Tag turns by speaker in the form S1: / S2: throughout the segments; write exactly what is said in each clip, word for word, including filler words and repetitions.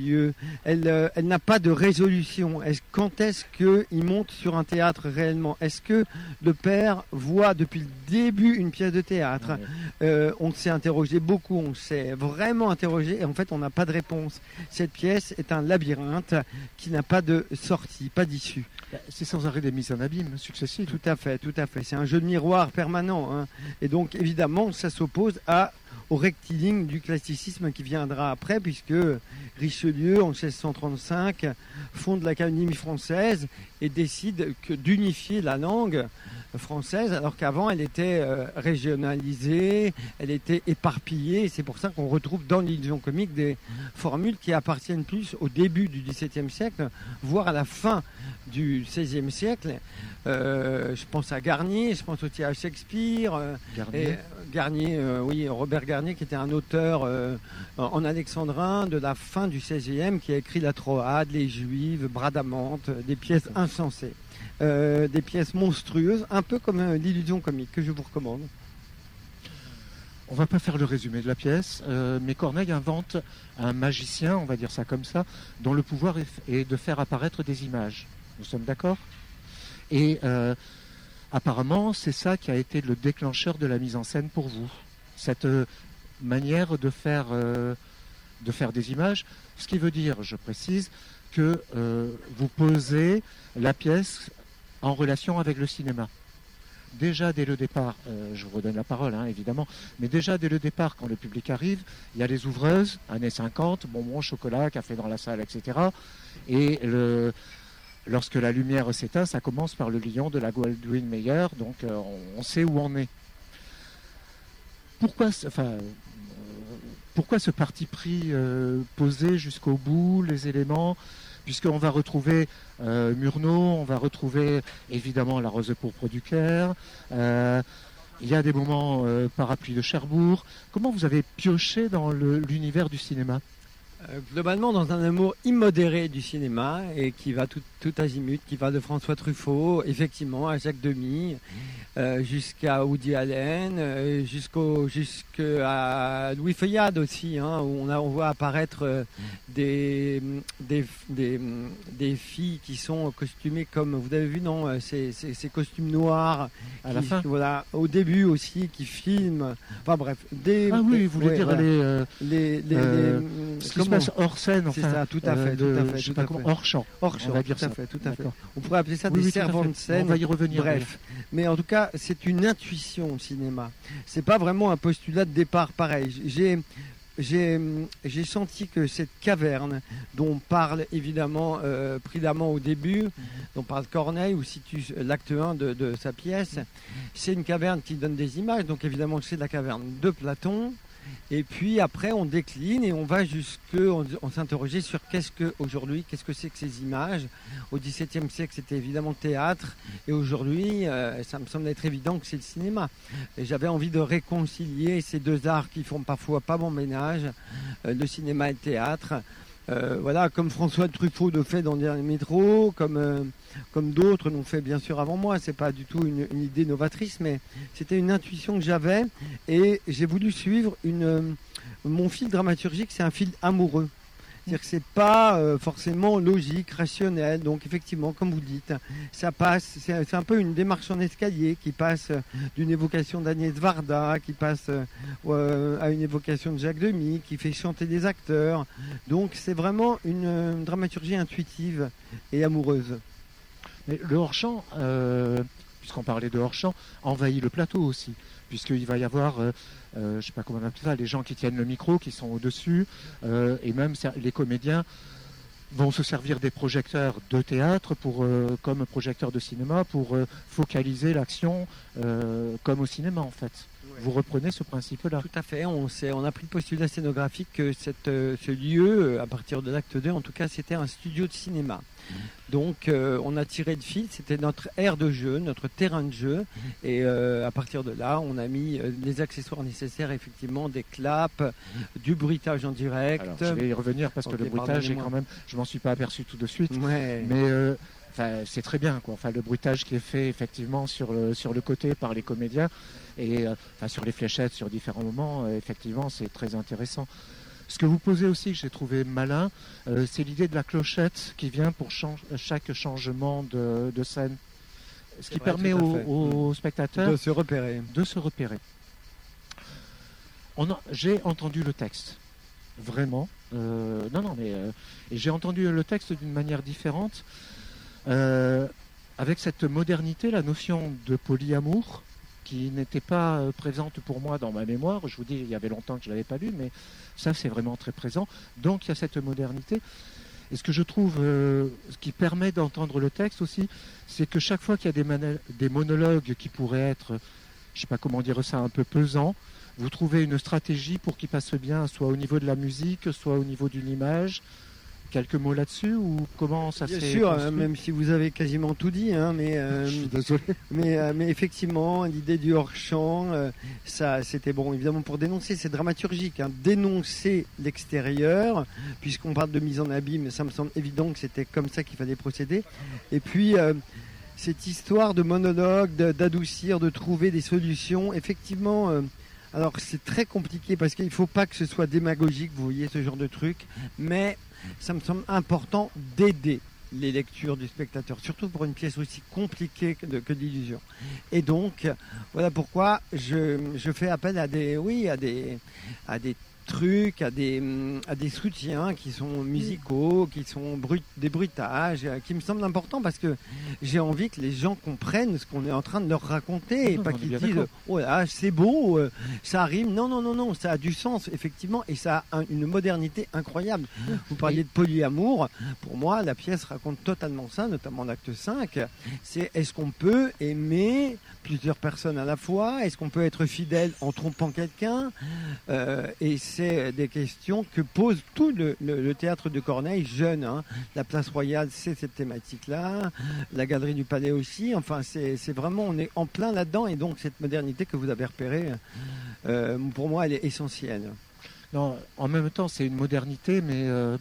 S1: Richelieu, elle, euh, elle n'a pas de résolution. Est-ce, quand est-ce qu'il monte sur un théâtre réellement? Est-ce que le père voit depuis le début une pièce de théâtre?
S2: Ouais.
S1: euh, On s'est interrogé beaucoup, on s'est vraiment interrogé et en fait on n'a pas de réponse. Cette pièce est un labyrinthe qui n'a pas de sortie, pas d'issue.
S2: C'est sans arrêt des mises en abîme successives.
S1: Tout à fait, tout à fait. C'est un jeu de miroir permanent. Hein. Et donc, évidemment, ça s'oppose à, au rectiligne du classicisme qui viendra après, puisque Richelieu, en seize cent trente-cinq, fonde l'Académie française et décide que d'unifier la langue française, alors qu'avant, elle était euh, régionalisée, elle était éparpillée. Et c'est pour ça qu'on retrouve dans l'illusion comique des formules qui appartiennent plus au début du dix-septième siècle, voire à la fin du seizième siècle. Euh, je pense à Garnier, je pense aussi à Shakespeare. Euh,
S2: Garnier,
S1: et, euh, Garnier euh, oui, Robert Garnier, qui était un auteur euh, en alexandrin de la fin du seizième, qui a écrit La Troade, Les Juives, Bradamante, des pièces insensées. Euh, des pièces monstrueuses, un peu comme euh, l'illusion comique, que je vous recommande.
S2: on va pas faire le résumé de la pièce, euh, mais Corneille invente un magicien, on va dire ça comme ça, dont le pouvoir est, est de faire apparaître des images. Nous sommes d'accord ? Et euh, apparemment, c'est ça qui a été le déclencheur de la mise en scène pour vous. Cette euh, manière de faire, euh, de faire des images, ce qui veut dire, je précise, que euh, vous posez la pièce en relation avec le cinéma. Déjà dès le départ, euh, je vous redonne la parole hein, évidemment, mais déjà dès le départ, quand le public arrive, il y a les ouvreuses, années cinquante, bonbons, chocolat, café dans la salle, et cetera. Et le, lorsque la lumière s'éteint, ça commence par le lion de la Goldwyn Mayer, donc euh, on, on sait où on est. Pourquoi, enfin, euh, pourquoi ce parti pris euh, posé jusqu'au bout, les éléments, puisqu'on va retrouver euh, Murnau, on va retrouver évidemment la rose pourpre du Caire, euh, il y a des moments euh, parapluie de Cherbourg. Comment vous avez pioché dans le, l'univers du cinéma ?
S1: Euh, globalement, dans un amour immodéré du cinéma et qui va tout, tout azimut, qui va de François Truffaut, effectivement, à Jacques Demy, euh, jusqu'à Woody Allen, euh, jusqu'au, jusqu'à Louis Feuillade aussi, hein, où on, a, on voit apparaître euh, des, des, des, des filles qui sont costumées comme, vous avez vu, non, euh, ces, ces, ces costumes noirs,
S2: À
S1: qui,
S2: la fin
S1: voilà, au début aussi, qui filment, enfin bref, des...
S2: Ah oui, vous voulez
S1: ouais,
S2: dire
S1: voilà.
S2: les... Euh,
S1: les, les,
S2: euh,
S1: les
S2: ce qui se passe hors scène, enfin,
S1: c'est ça, tout à fait,
S2: euh,
S1: tout à
S2: de-
S1: fait,
S2: je sais
S1: tout
S2: pas
S1: à
S2: comment,
S1: fait.
S2: hors champ.
S1: Hors
S2: On
S1: champ,
S2: va dire
S1: tout à
S2: ça.
S1: fait, tout à fait.
S2: D'accord.
S1: On pourrait appeler ça
S2: Oui,
S1: des
S2: oui, tout à
S1: servants
S2: fait.
S1: de scène.
S2: On va y revenir.
S1: Bref, mais en tout cas, c'est une intuition au cinéma. C'est pas vraiment un postulat de départ pareil. J'ai j'ai j'ai senti que cette caverne dont parle évidemment euh, prudemment au début, dont parle Corneille ou situe l'acte un de, de sa pièce, c'est une caverne qui donne des images. Donc évidemment, c'est la caverne de Platon. Et puis après, on décline et on va jusque, on, on s'interrogeait sur qu'est-ce que aujourd'hui, qu'est-ce que c'est que ces images. Au XVIIe siècle, c'était évidemment le théâtre, et aujourd'hui, euh, ça me semble être évident que c'est le cinéma. Et j'avais envie de réconcilier ces deux arts qui font parfois pas bon ménage, euh, le cinéma et le théâtre. Euh, voilà, comme François Truffaut le fait dans le dernier métro, comme euh, comme d'autres l'ont fait bien sûr avant moi. C'est pas du tout une, une idée novatrice, mais c'était une intuition que j'avais et j'ai voulu suivre une euh, mon fil dramaturgique, c'est un fil amoureux. C'est-à-dire que c'est pas euh, forcément logique, rationnel. Donc effectivement, comme vous dites, ça passe. C'est, c'est un peu une démarche en escalier qui passe euh, d'une évocation d'Agnès Varda, qui passe euh, à une évocation de Jacques Demy, qui fait chanter des acteurs. Donc c'est vraiment une, une dramaturgie intuitive et amoureuse.
S2: Mais le hors-champ, euh, puisqu'on parlait de hors-champ, envahit le plateau aussi, puisqu'il va y avoir, euh, euh, je ne sais pas comment on appelle ça, les gens qui tiennent le micro, qui sont au-dessus, euh, et même les comédiens vont se servir des projecteurs de théâtre pour, euh, comme projecteurs de cinéma pour euh, focaliser l'action euh, comme au cinéma en fait. Ouais. Vous reprenez ce principe-là.
S1: Tout à fait, on, sait, on a pris le postulat scénographique que cette, euh, ce lieu, à partir de l'acte deux, en tout cas, c'était un studio de cinéma. Donc euh, on a tiré le fil, c'était notre aire de jeu, notre terrain de jeu, et euh, à partir de là on a mis euh, les accessoires nécessaires, effectivement des claps, du bruitage en direct.
S2: Alors, je vais y revenir parce okay, que le bruitage est quand même, je m'en suis pas aperçu tout de suite,
S1: ouais.
S2: mais euh, enfin, c'est très bien quoi. Enfin, le bruitage qui est fait effectivement sur le, sur le côté par les comédiens et euh, enfin, sur les fléchettes sur différents moments, euh, effectivement c'est très intéressant. Ce que vous posez aussi, que j'ai trouvé malin, euh, c'est l'idée de la clochette qui vient pour change, chaque changement de, de scène. Ce qui
S1: vrai,
S2: permet
S1: tout à
S2: aux,
S1: fait.
S2: aux spectateurs
S1: De se repérer.
S2: de se repérer. On a- J'ai entendu le texte, vraiment. Euh, non, non, mais euh, et j'ai entendu le texte d'une manière différente, euh, avec cette modernité, la notion de polyamour, qui n'était pas euh, présente pour moi dans ma mémoire. Je vous dis, il y avait longtemps que je ne l'avais pas lu, mais ça, c'est vraiment très présent. Donc, il y a cette modernité. Et ce que je trouve, euh, ce qui permet d'entendre le texte aussi, c'est que chaque fois qu'il y a des, mano- des monologues qui pourraient être, je ne sais pas comment dire ça, un peu pesants, vous trouvez une stratégie pour qu'ils passent bien, soit au niveau de la musique, soit au niveau d'une image. Quelques mots là-dessus, ou comment ça s'est
S1: Bien sûr,
S2: construit?
S1: hein, même si vous avez quasiment tout dit, hein, mais, euh,
S2: Je suis désolé.
S1: mais, euh, mais effectivement, l'idée du hors-champ, euh, ça, c'était bon, évidemment, pour dénoncer, c'est dramaturgique, hein, dénoncer l'extérieur, puisqu'on parle de mise en abîme, ça me semble évident que c'était comme ça qu'il fallait procéder. Et puis, euh, cette histoire de monologue, de- d'adoucir, de trouver des solutions, effectivement, euh, alors c'est très compliqué parce qu'il ne faut pas que ce soit démagogique, vous voyez, ce genre de truc, mais ça me semble important d'aider les lectures du spectateur, surtout pour une pièce aussi compliquée que, de, que d'illusion. Et donc, voilà pourquoi je, je fais appel à des, oui, à des, à des trucs, à des, à des soutiens qui sont musicaux, qui sont brut, des bruitages, euh, qui me semblent importants parce que j'ai envie que les gens comprennent ce qu'on est en train de leur raconter et
S2: Non,
S1: pas
S2: on est
S1: qu'ils
S2: bien
S1: disent
S2: d'accord.
S1: oh là c'est beau, euh, ça rime. Non, non, non, non, ça a du sens effectivement et ça a un- une modernité incroyable. Vous parliez de polyamour, pour moi la pièce raconte totalement ça, notamment l'acte cinq. C'est est-ce qu'on peut aimer plusieurs personnes à la fois? Est-ce qu'on peut être fidèle en trompant quelqu'un? Euh, et c'est des questions que pose tout le, le- le théâtre de Corneille jeune. Hein. La Place Royale, c'est cette thématique-là. La Galerie du Palais aussi. Enfin, c'est c'est vraiment, on est en plein là-dedans. Et donc, cette modernité que vous avez repérée, euh, pour moi, elle est essentielle.
S2: Non, en même temps, c'est une modernité, mais euh,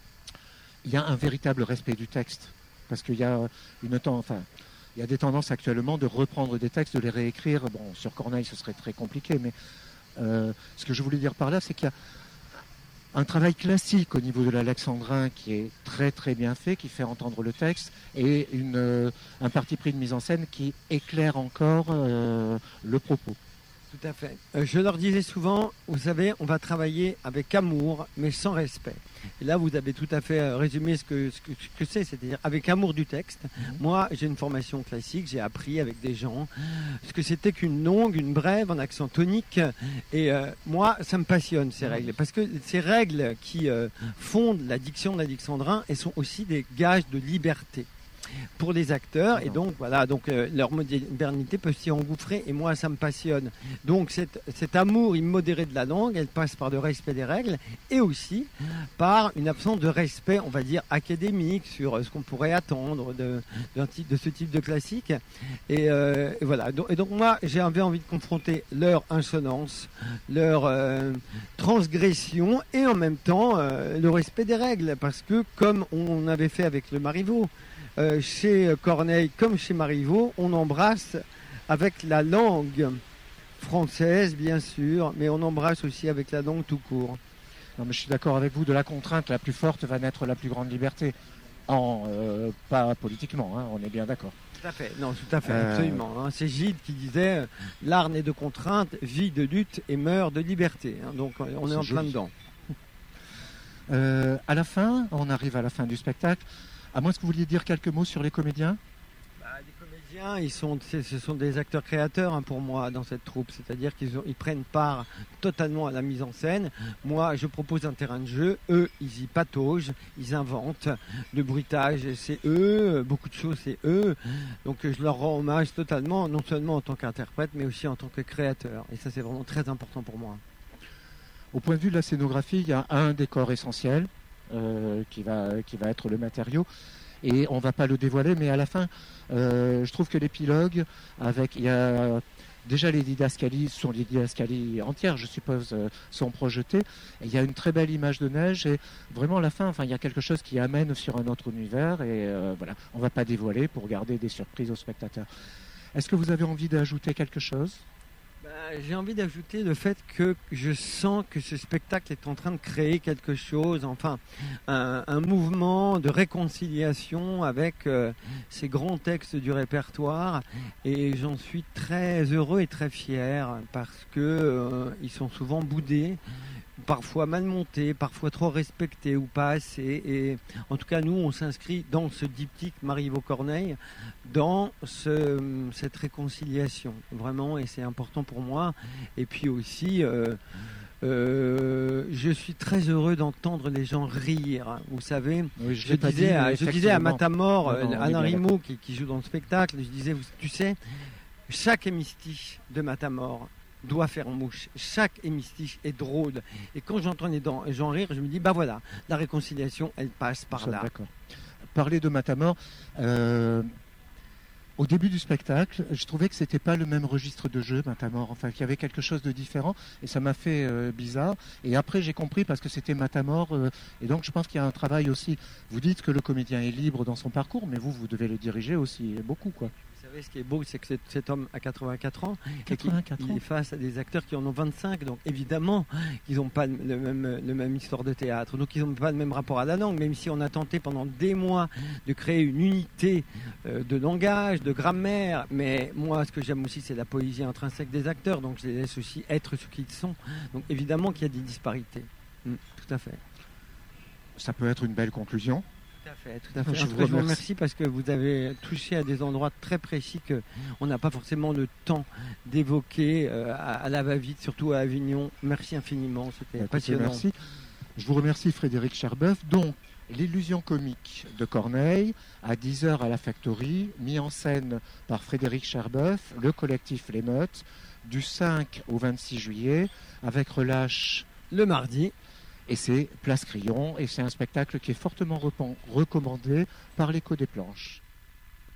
S2: il y a un véritable respect du texte. Parce qu'il y a une temps, enfin, il y a des tendances actuellement de reprendre des textes, de les réécrire. Bon, sur Corneille, ce serait très compliqué, mais euh, ce que je voulais dire par là, c'est qu'il y a un travail classique au niveau de l'alexandrin qui est très très bien fait, qui fait entendre le texte, et une, euh, un parti pris de mise en scène qui éclaire encore euh, le propos.
S1: Tout à fait. Euh, je leur disais souvent, vous savez, on va travailler avec amour, mais sans respect. Et là, vous avez tout à fait euh, résumé ce que ce que, ce que c'est, c'est-à-dire avec amour du texte. Mmh. Moi, j'ai une formation classique, j'ai appris avec des gens ce que c'était qu'une longue, une brève en accent tonique. Et euh, moi, ça me passionne ces règles, parce que ces règles qui euh, fondent la diction d'Alexandrin, elles sont aussi des gages de liberté pour les acteurs, et donc voilà, donc euh, leur modernité peut s'y engouffrer, et moi ça me passionne. Donc cet, cet amour immodéré de la langue, elle passe par le respect des règles et aussi par une absence de respect, on va dire académique, sur euh, ce qu'on pourrait attendre de, d'un type, de ce type de classique. Et, euh, et voilà. Donc, et donc moi j'avais envie de confronter leur insolence, leur euh, transgression, et en même temps euh, le respect des règles, parce que comme on avait fait avec le Marivaux, Euh, chez Corneille comme chez Marivaux, on embrasse avec la langue française, bien sûr, mais on embrasse aussi avec la langue tout court.
S2: Non, mais je suis d'accord avec vous, de la contrainte la plus forte va naître la plus grande liberté. En, euh, pas politiquement, hein, on est bien d'accord.
S1: Tout à fait, non, tout à fait,
S2: Euh...
S1: absolument. Hein. C'est Gide qui disait euh, l'art naît de contrainte, vit de lutte et meurt de liberté. Hein. Donc on est, est en joli. Plein dedans.
S2: Euh, à la fin, on arrive à la fin du spectacle. À moins que vous vouliez dire quelques mots sur les comédiens?
S1: Bah, les comédiens, ils sont, ce sont des acteurs créateurs hein, pour moi dans cette troupe. C'est-à-dire qu'ils ont, ils prennent part totalement à la mise en scène. Moi, je propose un terrain de jeu. Eux, ils y pataugent, ils inventent. Le bruitage, c'est eux. Beaucoup de choses, c'est eux. Donc, je leur rends hommage totalement, non seulement en tant qu'interprète, mais aussi en tant que créateur. Et ça, c'est vraiment très important pour moi.
S2: Au point de vue de la scénographie, il y a un décor essentiel. Euh, qui, va, qui va être le matériau, et on ne va pas le dévoiler, mais à la fin euh, je trouve que l'épilogue, avec il y a déjà les didascalies, sont les didascalies entières je suppose, euh, sont projetées, et il y a une très belle image de neige, et vraiment à la fin, enfin, il y a quelque chose qui amène sur un autre univers, et euh, voilà, on ne va pas dévoiler pour garder des surprises aux spectateurs. Est-ce que vous avez envie d'ajouter quelque chose?
S1: Bah, j'ai envie d'ajouter le fait que je sens que ce spectacle est en train de créer quelque chose, enfin un, un mouvement de réconciliation avec euh, ces grands textes du répertoire, et j'en suis très heureux et très fier parce que euh, ils sont souvent boudés, parfois mal montés, parfois trop respectés ou pas assez. Et en tout cas, nous, on s'inscrit dans ce diptyque Marivaux Corneille, dans ce, cette réconciliation, vraiment, et c'est important pour moi. Et puis aussi, euh, euh, je suis très heureux d'entendre les gens rire. Vous savez,
S2: Oui, je
S1: je,
S2: l'ai pas
S1: disais,
S2: dit,
S1: à,
S2: mais
S1: je disais à
S2: effectivement.
S1: Matamor,
S2: Non, non, on est
S1: Alain
S2: bien
S1: Rimaud, qui, qui joue dans le spectacle, je disais, vous- tu sais, chaque hémistiche de Matamor doit faire mouche. Chaque hémistiche est drôle. Et quand j'entends les dents- gens rire, je me dis, bah voilà, la réconciliation, elle passe
S2: Nous
S1: par
S2: sommes
S1: là.
S2: d'accord. Parler de Matamor, euh, au début du spectacle, je trouvais que c'était pas le même registre de jeu, Matamor. Enfin, qu'il y avait quelque chose de différent, et ça m'a fait euh, bizarre. Et après, j'ai compris parce que c'était Matamor, euh, et donc je pense qu'il y a un travail aussi. Vous dites que le comédien est libre dans son parcours, mais vous, vous devez le diriger aussi beaucoup, quoi.
S1: Vous savez, ce qui est beau, c'est que cet, cet homme a quatre-vingt-quatre ans. Et qu'il-
S2: quatre-vingt-quatre
S1: il
S2: ans.
S1: est face à des acteurs qui en ont vingt-cinq. Donc évidemment, ils n'ont pas le même, le même histoire de théâtre. Donc ils n'ont pas le même rapport à la langue. Même si on a tenté pendant des mois de créer une unité euh, de langage, de grammaire. Mais moi, ce que j'aime aussi, c'est la poésie intrinsèque des acteurs. Donc je les laisse aussi être ce qu'ils sont. Donc évidemment qu'il y a des disparités. Mm, tout à fait.
S2: Ça peut être une belle conclusion.
S1: Tout à fait, tout à fait.
S2: Je
S1: En
S2: vous
S1: tout cas, je vous
S2: remercie.
S1: remercie parce que vous avez touché à des endroits très précis que on n'a pas forcément le temps d'évoquer euh, à, à la va-vite, surtout à Avignon. Merci infiniment, c'était
S2: Écoutez,
S1: passionnant.
S2: merci. Je vous remercie Frédéric Cherboeuf. Donc, l'illusion comique de Corneille, à dix heures à la Factory, mis en scène par Frédéric Cherboeuf, le collectif Les Meutes, du cinq au vingt-six juillet, avec relâche,
S1: Le mardi,
S2: et c'est Place Crillon, et c'est un spectacle qui est fortement repen- recommandé par l'Écho des Planches.